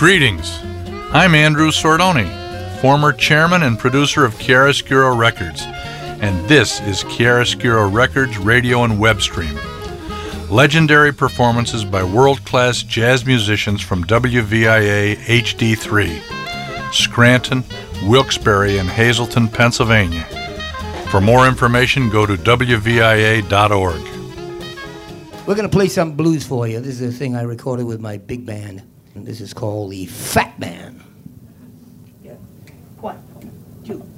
Greetings. I'm Andrew Sordoni, former chairman and producer of Chiaroscuro Records, and this is Chiaroscuro Records radio and web stream. Legendary performances by world-class jazz musicians from WVIA HD3, Scranton, Wilkes-Barre, and Hazleton, Pennsylvania. For more information, go to WVIA.org. We're going to play some blues for you. This is a thing I recorded with my big band. And this is called the Fat Man. Yeah. 1, 2.